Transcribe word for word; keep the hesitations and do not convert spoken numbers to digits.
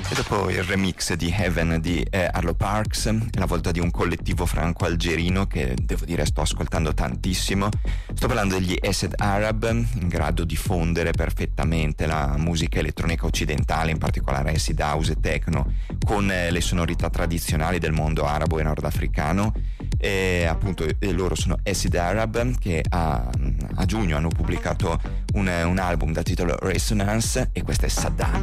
E dopo il remix di Heaven di eh, Arlo Parks, è la volta di un collettivo franco-algerino che devo dire sto ascoltando tantissimo. Sto parlando degli Acid Arab, in grado di fondere perfettamente la musica elettronica occidentale, in particolare acid house e techno, con eh, le sonorità tradizionali del mondo arabo e nordafricano. E appunto e loro sono Acid Arab, che a, a giugno hanno pubblicato un, un album dal titolo Resonance, e questa è Saddam.